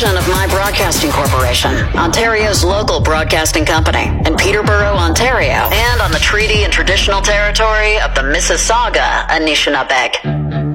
division of My Broadcasting Corporation, Ontario's local broadcasting company, in Peterborough, Ontario, and on the treaty and traditional territory of the Mississauga Anishinabek.